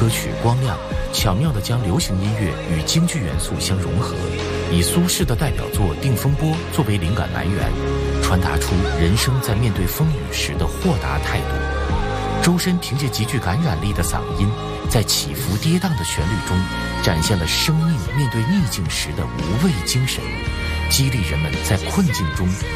歌曲《光亮》巧妙地将流行音乐与京剧元素相融合，以苏轼的代表作《定风波》作为灵感来源，传达出人生在面对风雨时的豁达态度。周深凭借极具感染力的嗓音，在起伏跌宕的旋律中，展现了生命面对逆境时的无畏精神，激励人们在困境中